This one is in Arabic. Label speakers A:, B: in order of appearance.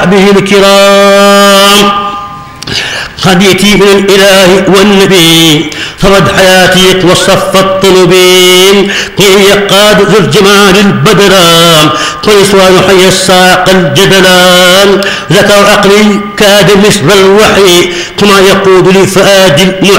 A: به الكرام قد يأتي من الإله والنبي فرد حياتي والصف الطلبين قيل يقاد ذو الجمال البدران قيسوان حي الساق الجدلان ذكر عقلي كاد مثل الوحي كما يقود لفؤاد